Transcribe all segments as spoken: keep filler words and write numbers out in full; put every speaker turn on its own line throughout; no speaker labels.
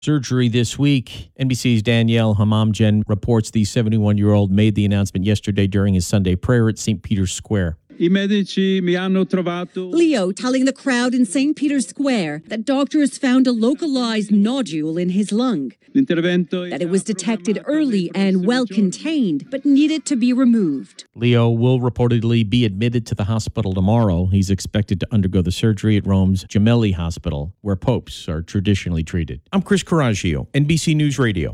Surgery this week. N B C's Danielle Hamamjen reports the seventy-one-year-old made the announcement yesterday during his Sunday prayer at Saint Peter's Square.
I medici mi hanno trovato.
Leo telling the crowd in Saint Peter's Square that doctors found a localized nodule in his lung. That it was detected early and well contained, but needed to be removed.
Leo will reportedly be admitted to the hospital tomorrow. He's expected to undergo the surgery at Rome's Gemelli Hospital, where popes are traditionally treated. I'm Chris Coraggio, N B C News Radio.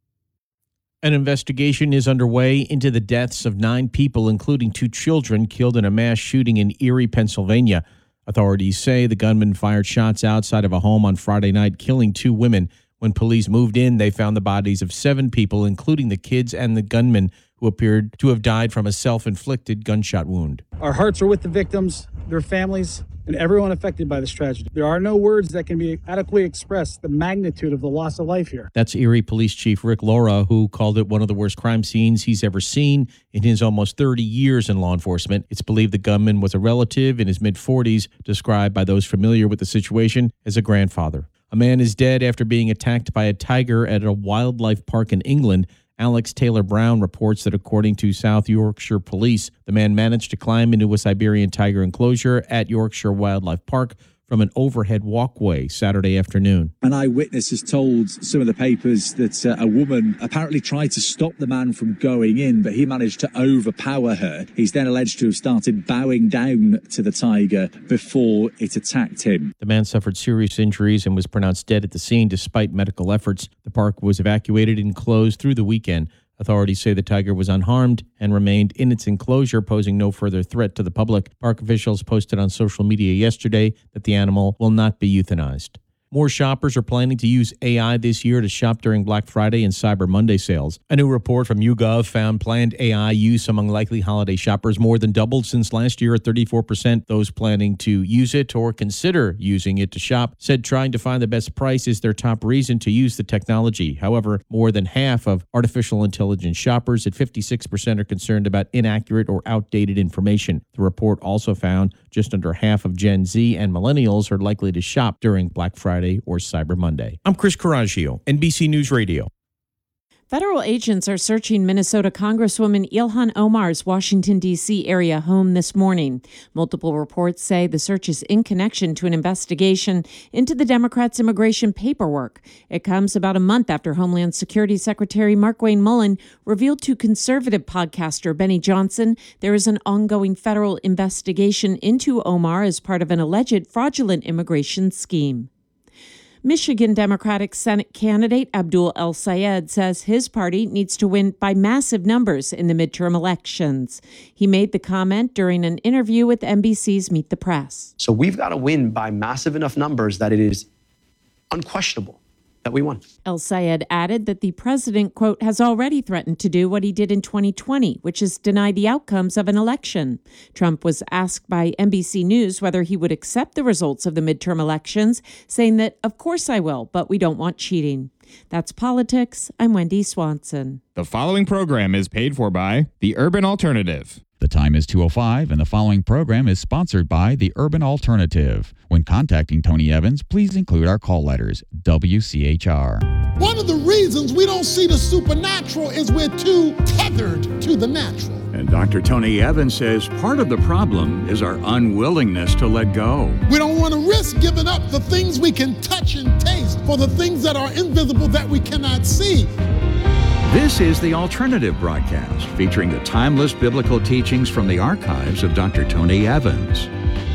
An investigation is underway into the deaths of nine people, including two children, killed in a mass shooting in Erie, Pennsylvania. Authorities say the gunman fired shots outside of a home on Friday night, killing two women. When police moved in, they found the bodies of seven people, including the kids and the gunman, who appeared to have died from a self-inflicted gunshot wound.
Our hearts are with the victims, their families, and everyone affected by this tragedy. There are no words that can be adequately express the magnitude of the loss of life here.
That's Erie Police Chief Rick Laura, who called it one of the worst crime scenes he's ever seen in his almost thirty years in law enforcement. It's believed the gunman was a relative in his mid-forties, described by those familiar with the situation as a grandfather. A man is dead after being attacked by a tiger at a wildlife park in England. Alex Taylor Brown reports that according to South Yorkshire Police, the man managed to climb into a Siberian tiger enclosure at Yorkshire Wildlife Park from an overhead walkway Saturday afternoon.
An eyewitness has told some of the papers that uh, a woman apparently tried to stop the man from going in, but he managed to overpower her. He's then alleged to have started bowing down to the tiger before it attacked him.
The man suffered serious injuries and was pronounced dead at the scene despite medical efforts. The park was evacuated and closed through the weekend. Authorities say the tiger was unharmed and remained in its enclosure, posing no further threat to the public. Park officials posted on social media yesterday that the animal will not be euthanized. More shoppers are planning to use A I this year to shop during Black Friday and Cyber Monday sales. A new report from YouGov found planned A I use among likely holiday shoppers more than doubled since last year at thirty-four percent. Those planning to use it or consider using it to shop said trying to find the best price is their top reason to use the technology. However, more than half of artificial intelligence shoppers at fifty-six percent are concerned about inaccurate or outdated information. The report also found just under half of Gen Z and millennials are likely to shop during Black Friday or Cyber Monday. I'm Chris Coraggio, N B C News Radio.
Federal agents are searching Minnesota Congresswoman Ilhan Omar's Washington, D C area home this morning. Multiple reports say the search is in connection to an investigation into the Democrats' immigration paperwork. It comes about a month after Homeland Security Secretary Markwayne Mullin revealed to conservative podcaster Benny Johnson there is an ongoing federal investigation into Omar as part of an alleged fraudulent immigration scheme. Michigan Democratic Senate candidate Abdul El-Sayed says his party needs to win by massive numbers in the midterm elections. He made the comment during an interview with N B C's Meet the Press.
So we've got to win by massive enough numbers that it is unquestionable that we won.
El-Sayed added that the president, quote, has already threatened to do what he did in twenty twenty, which is deny the outcomes of an election. Trump was asked by N B C News whether he would accept the results of the midterm elections, saying that, of course I will, but we don't want cheating. That's politics. I'm Wendy Swanson.
The following program is paid for by The Urban Alternative.
The time is two oh five, and the following program is sponsored by The Urban Alternative. When contacting Tony Evans, please include our call letters, W C H R.
One of the reasons we don't see the supernatural is we're too tethered to the natural.
And Doctor Tony Evans says part of the problem is our unwillingness to let go.
We don't want to risk giving up the things we can touch and taste for the things that are invisible that we cannot see.
This is The Alternative Broadcast, featuring the timeless biblical teachings from the archives of Doctor Tony Evans.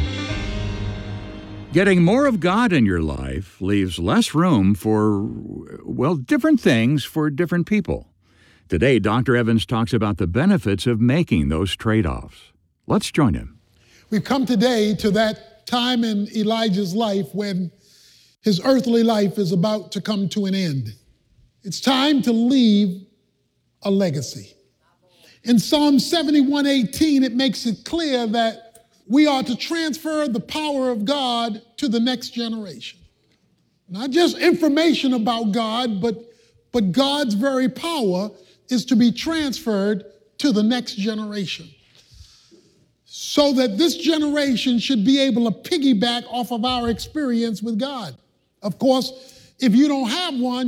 Getting more of God in your life leaves less room for, well, different things for different people. Today, Doctor Evans talks about the benefits of making those trade-offs. Let's join him.
We've come today to that time in Elijah's life when his earthly life is about to come to an end. It's time to leave a legacy. In Psalm seventy-one eighteen, it makes it clear that we are to transfer the power of God to the next generation. Not just information about God, but, but God's very power is to be transferred to the next generation. So that this generation should be able to piggyback off of our experience with God. Of course, if you don't have one,